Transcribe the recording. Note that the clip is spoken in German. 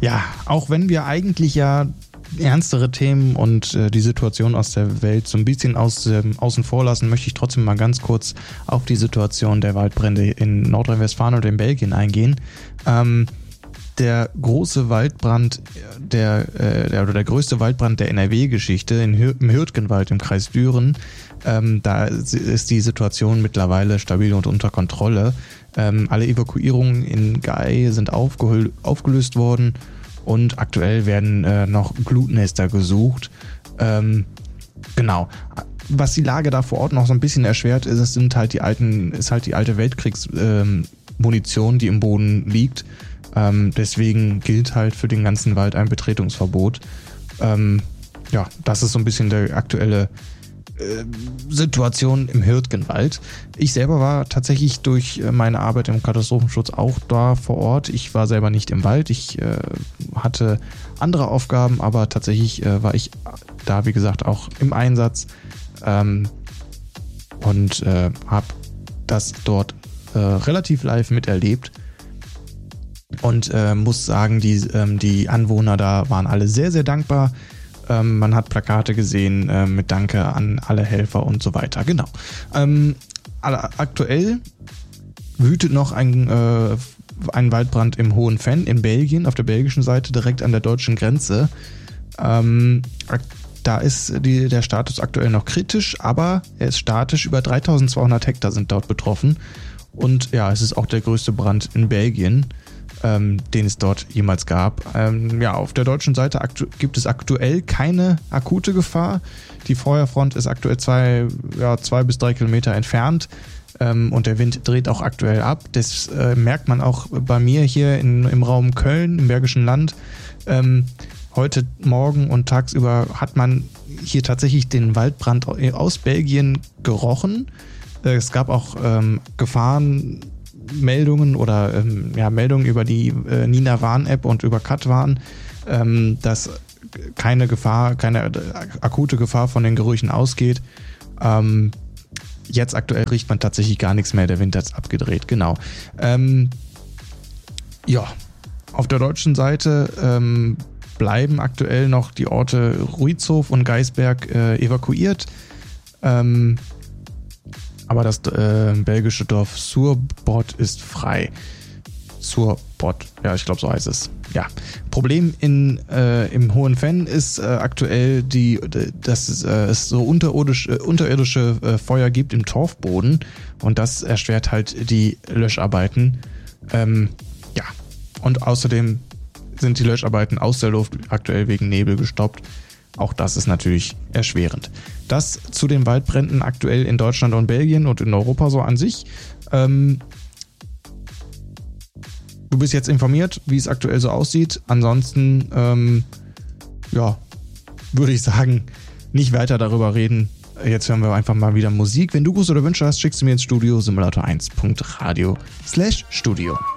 Ja, auch wenn wir eigentlich ja ernstere Themen und die Situation aus der Welt so ein bisschen außen vor lassen, möchte ich trotzdem mal ganz kurz auf die Situation der Waldbrände in Nordrhein-Westfalen und in Belgien eingehen. Der große Waldbrand, der größte Waldbrand der NRW-Geschichte im Hürtgenwald im Kreis Düren, da ist die Situation mittlerweile stabil und unter Kontrolle. Alle Evakuierungen in Gaai sind aufgelöst worden und aktuell werden noch Glutnester gesucht. Genau. Was die Lage da vor Ort noch so ein bisschen erschwert, ist halt die alte Weltkriegsmunition, die im Boden liegt. Deswegen gilt halt für den ganzen Wald ein Betretungsverbot. Ja, das ist so ein bisschen der aktuelle Situation im Hürtgenwald. Ich selber war tatsächlich durch meine Arbeit im Katastrophenschutz auch da vor Ort. Ich war selber nicht im Wald. Ich hatte andere Aufgaben, aber tatsächlich war ich da, wie gesagt, auch im Einsatz und habe das dort relativ live miterlebt. Und muss sagen, die Anwohner da waren alle sehr, sehr dankbar. Man hat Plakate gesehen mit Danke an alle Helfer und so weiter. Genau. Aktuell wütet noch ein Waldbrand im Hohen Venn in Belgien, auf der belgischen Seite, direkt an der deutschen Grenze. Da ist der Status aktuell noch kritisch, aber er ist statisch. Über 3200 Hektar sind dort betroffen. Und ja, es ist auch der größte Brand in Belgien, den es dort jemals gab. Ja, auf der deutschen Seite gibt es aktuell keine akute Gefahr. Die Feuerfront ist aktuell 2 bis 3 Kilometer entfernt und der Wind dreht auch aktuell ab. Das merkt man auch bei mir hier im Raum Köln, im Bergischen Land. Heute Morgen und tagsüber hat man hier tatsächlich den Waldbrand aus Belgien gerochen. Es gab auch Gefahrenmeldungen oder Meldungen über die Nina Warn-App und über Katwarn, dass keine akute Gefahr von den Gerüchen ausgeht. Jetzt aktuell riecht man tatsächlich gar nichts mehr, der Wind hat's abgedreht, genau. Ja, auf der deutschen Seite bleiben aktuell noch die Orte Ruitzhof und Geisberg evakuiert. Aber das belgische Dorf Surbot ist frei. Surbot, ja, ich glaube, so heißt es. Ja. Problem im Hohen Venn ist aktuell, dass es so unterirdische Feuer gibt im Torfboden und das erschwert halt die Löscharbeiten. Ja. Und außerdem sind die Löscharbeiten aus der Luft aktuell wegen Nebel gestoppt. Auch das ist natürlich erschwerend. Das zu den Waldbränden aktuell in Deutschland und Belgien und in Europa so an sich. Du bist jetzt informiert, wie es aktuell so aussieht. Ansonsten, würde ich sagen, nicht weiter darüber reden. Jetzt hören wir einfach mal wieder Musik. Wenn du Gruß oder Wünsche hast, schickst du mir ins Studio simulator1.radio/studio.